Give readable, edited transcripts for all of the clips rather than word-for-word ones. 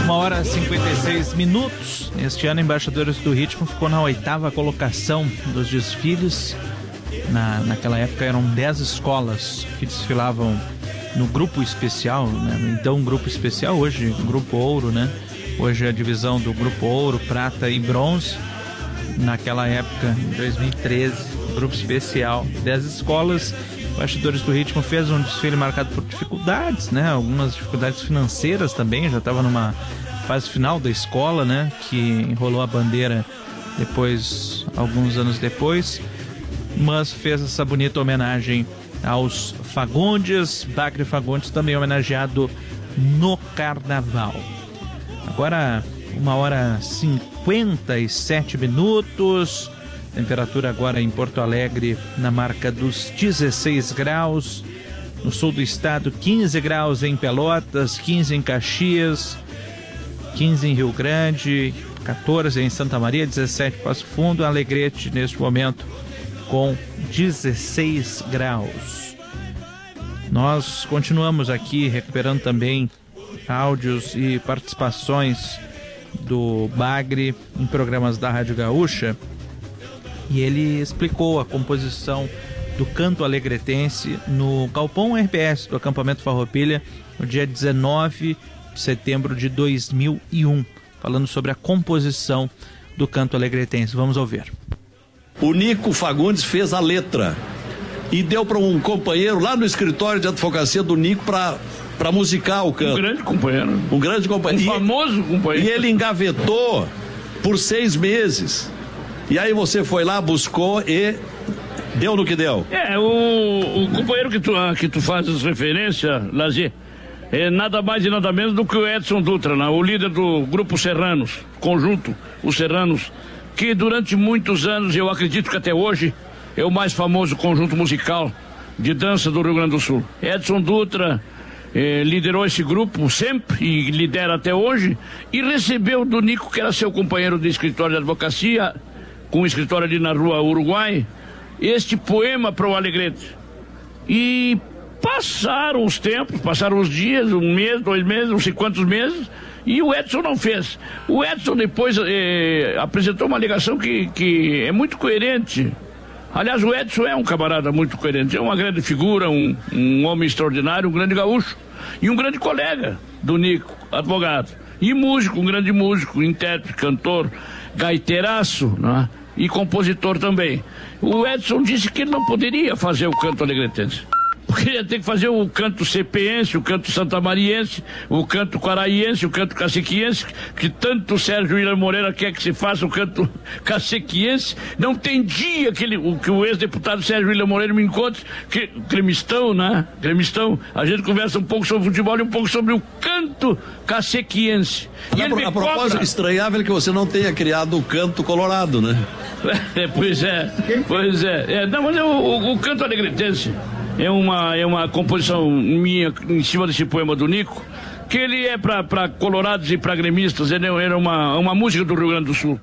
1h56. Este ano, Embaixadores do Ritmo ficou na 8ª colocação dos desfiles. Naquela época eram 10 escolas que desfilavam no grupo especial, né? Então grupo especial, hoje grupo ouro, né? Hoje é a divisão do grupo ouro, prata e bronze. Naquela época, em 2013, grupo especial, 10 escolas. Embaixadores do Ritmo fez um desfile marcado por dificuldades, né? Algumas dificuldades financeiras também, já estava numa fase final da escola, né? Que enrolou a bandeira depois, alguns anos depois, mas fez essa bonita homenagem aos Fagundes. Bagre Fagundes também homenageado no Carnaval. Agora, 1h57. Temperatura agora em Porto Alegre na marca dos 16 graus. No sul do estado, 15 graus em Pelotas, 15 em Caxias, 15 em Rio Grande, 14 em Santa Maria, 17 em Passo Fundo, Alegrete neste momento com 16 graus. Nós continuamos aqui recuperando também áudios e participações do Bagre em programas da Rádio Gaúcha, e ele explicou a composição do canto alegretense no Galpão RBS do acampamento Farroupilha no dia 19 de setembro de 2001, falando sobre a composição do canto alegretense. Vamos ouvir. O Nico Fagundes fez a letra e deu para um companheiro lá no escritório de advocacia do Nico para musicar o canto. Um grande companheiro. Um grande companheiro. Um famoso companheiro. E ele engavetou por 6 meses. E aí você foi lá, buscou e deu no que deu. O companheiro que tu fazes referência, Lazier, é nada mais e nada menos do que o Edson Dutra, né? O líder do Grupo Serranos, conjunto, os Serranos, que durante muitos anos, eu acredito que até hoje, é o mais famoso conjunto musical de dança do Rio Grande do Sul. Edson Dutra liderou esse grupo sempre e lidera até hoje, e recebeu do Nico, que era seu companheiro de escritório de advocacia, com um escritório ali na Rua Uruguai, este poema para o Alegrete. E passaram os tempos, passaram os dias, 1 mês, 2 meses, não sei quantos meses, e o Edson não fez. O Edson depois apresentou uma alegação que é muito coerente. Aliás, o Edson é um camarada muito coerente, é uma grande figura, um homem extraordinário, um grande gaúcho e um grande colega do Nico, advogado. E músico, um grande músico, intérprete, cantor, gaiteiraço, né? E compositor também. O Edson disse que ele não poderia fazer o canto alegretense, porque ele ia ter que fazer o canto cepiense, o canto santamariense, o canto quaraíense, o canto caciquiense, que tanto o Sérgio William Moreira quer que se faça o canto caciquiense. Não tem dia que o ex-deputado Sérgio William Moreira me encontre, que gremistão, né? Gremistão, a gente conversa um pouco sobre futebol e um pouco sobre o canto caciquiense. E a propósito, estranhável que você não tenha criado o canto colorado, né? Pois é. Não, mas o canto alegretense é uma composição minha em cima desse poema do Nico, que ele é para colorados e para gremistas. Ele era uma música do Rio Grande do Sul.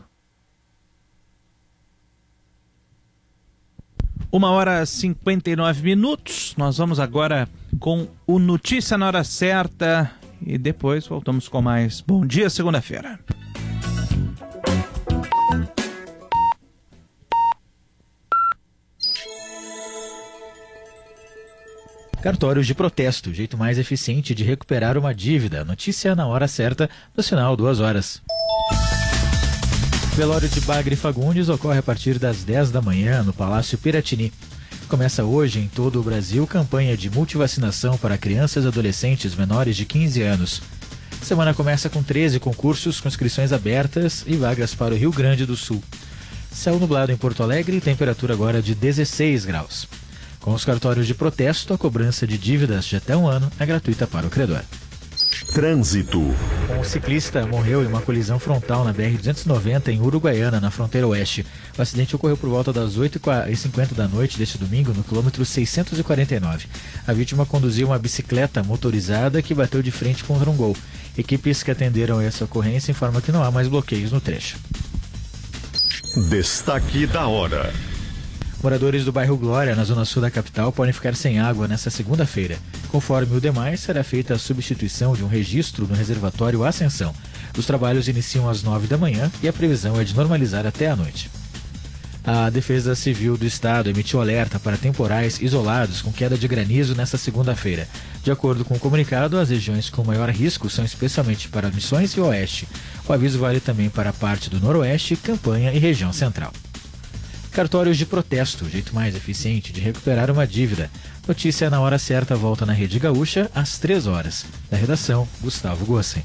1h59. Nós vamos agora com o Notícia na Hora Certa e depois voltamos com mais Bom Dia Segunda-feira. Cartórios de protesto, o jeito mais eficiente de recuperar uma dívida. Notícia na hora certa, no sinal 2 horas. O velório de Bagre Fagundes ocorre a partir das 10 da manhã no Palácio Piratini. Começa hoje em todo o Brasil campanha de multivacinação para crianças e adolescentes menores de 15 anos. A semana começa com 13 concursos com inscrições abertas e vagas para o Rio Grande do Sul. Céu nublado em Porto Alegre e temperatura agora de 16 graus. Com os cartórios de protesto, a cobrança de dívidas de até 1 ano é gratuita para o credor. Trânsito. Um ciclista morreu em uma colisão frontal na BR-290 em Uruguaiana, na fronteira oeste. O acidente ocorreu por volta das 8h50 da noite deste domingo, no quilômetro 649. A vítima conduzia uma bicicleta motorizada que bateu de frente contra um gol. Equipes que atenderam essa ocorrência informam que não há mais bloqueios no trecho. Destaque da hora. Moradores do bairro Glória, na zona sul da capital, podem ficar sem água nesta segunda-feira. Conforme o demais, será feita a substituição de um registro no reservatório Ascensão. Os trabalhos iniciam às 9 da manhã e a previsão é de normalizar até a noite. A Defesa Civil do Estado emitiu alerta para temporais isolados com queda de granizo nesta segunda-feira. De acordo com o comunicado, as regiões com maior risco são especialmente para Missões e Oeste. O aviso vale também para a parte do Noroeste, Campanha e região central. Cartórios de protesto, o jeito mais eficiente de recuperar uma dívida. Notícia na hora certa volta na Rede Gaúcha às 3 horas. Da redação, Gustavo Gossen.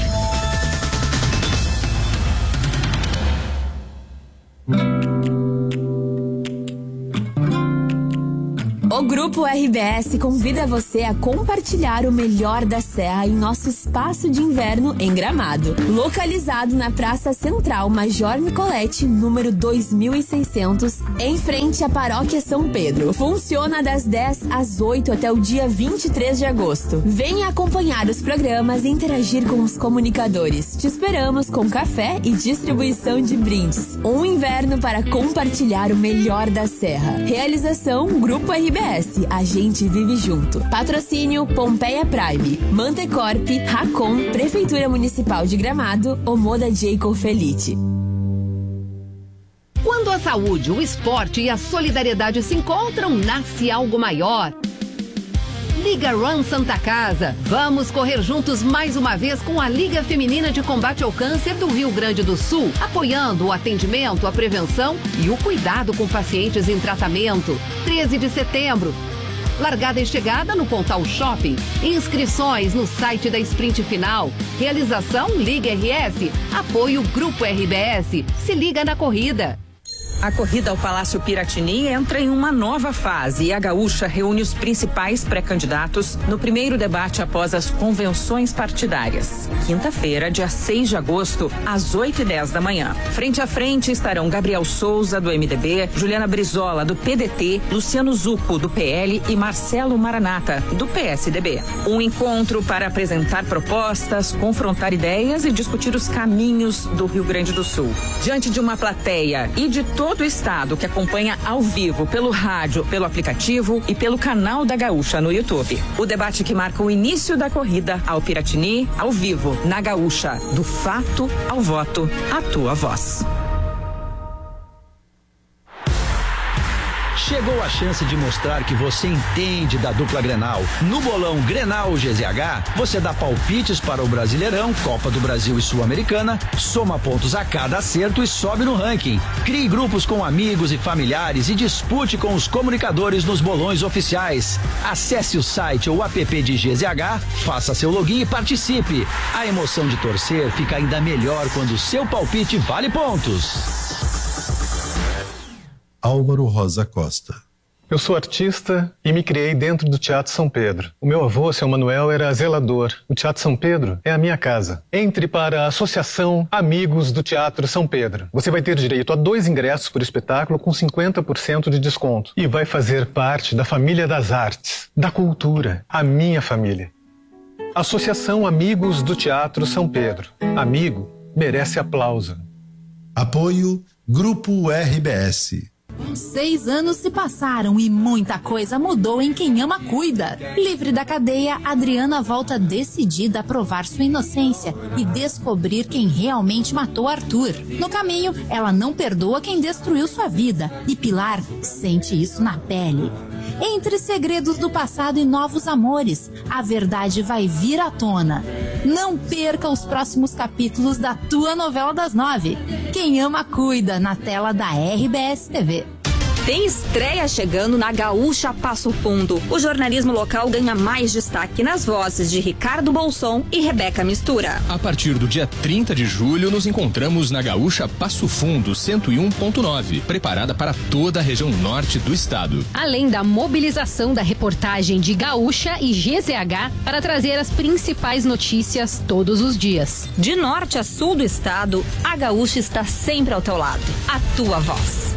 O Grupo RBS convida você a compartilhar o melhor da Serra em nosso espaço de inverno em Gramado. Localizado na Praça Central Major Nicolete, número 2600, em frente à Paróquia São Pedro. Funciona das 10 às 8 até o dia 23 de agosto. Venha acompanhar os programas e interagir com os comunicadores. Te esperamos com café e distribuição de brindes. Um inverno para compartilhar o melhor da Serra. Realização Grupo RBS. A gente vive junto. Patrocínio Pompeia Prime, Mantecorp, Racon, Prefeitura Municipal de Gramado, Omoda Jacob Felite. Quando a saúde, o esporte e a solidariedade se encontram, nasce algo maior. Liga Run Santa Casa. Vamos correr juntos mais uma vez com a Liga Feminina de Combate ao Câncer do Rio Grande do Sul, apoiando o atendimento, a prevenção e o cuidado com pacientes em tratamento. 13 de setembro. Largada e chegada no Pontal Shopping. Inscrições no site da Sprint Final. Realização Liga RS. Apoio Grupo RBS. Se liga na corrida. A corrida ao Palácio Piratini entra em uma nova fase e a Gaúcha reúne os principais pré-candidatos no primeiro debate após as convenções partidárias. Quinta-feira, dia 6 de agosto, às 8h10 da manhã. Frente a frente estarão Gabriel Souza, do MDB, Juliana Brizola, do PDT, Luciano Zucco, do PL e Marcelo Maranata, do PSDB. Um encontro para apresentar propostas, confrontar ideias e discutir os caminhos do Rio Grande do Sul. Diante de uma plateia e de todo o estado que acompanha ao vivo pelo rádio, pelo aplicativo e pelo canal da Gaúcha no YouTube. O debate que marca o início da corrida ao Piratini, ao vivo, na Gaúcha. Do fato ao voto, a tua voz. Chegou a chance de mostrar que você entende da dupla Grenal. No bolão Grenal GZH, você dá palpites para o Brasileirão, Copa do Brasil e Sul-Americana, soma pontos a cada acerto e sobe no ranking. Crie grupos com amigos e familiares e dispute com os comunicadores nos bolões oficiais. Acesse o site ou app de GZH, faça seu login e participe. A emoção de torcer fica ainda melhor quando o seu palpite vale pontos. Álvaro Rosa Costa. Eu sou artista e me criei dentro do Teatro São Pedro. O meu avô, seu Manuel, era zelador. O Teatro São Pedro é a minha casa. Entre para a Associação Amigos do Teatro São Pedro. Você vai ter direito a 2 ingressos por espetáculo com 50% de desconto. E vai fazer parte da família das artes, da cultura, a minha família. Associação Amigos do Teatro São Pedro. Amigo merece aplauso. Apoio Grupo RBS. 6 anos se passaram e muita coisa mudou em Quem Ama Cuida. Livre da cadeia, Adriana volta decidida a provar sua inocência e descobrir quem realmente matou Arthur. No caminho, ela não perdoa quem destruiu sua vida e Pilar sente isso na pele. Entre segredos do passado e novos amores, a verdade vai vir à tona. Não perca os próximos capítulos da tua novela das 9. Quem Ama Cuida, na tela da RBS TV. Tem estreia chegando na Gaúcha Passo Fundo. O jornalismo local ganha mais destaque nas vozes de Ricardo Bolson e Rebeca Mistura. A partir do dia 30 de julho, nos encontramos na Gaúcha Passo Fundo 101.9, preparada para toda a região norte do estado. Além da mobilização da reportagem de Gaúcha e GZH para trazer as principais notícias todos os dias. De norte a sul do estado, a Gaúcha está sempre ao teu lado. A tua voz.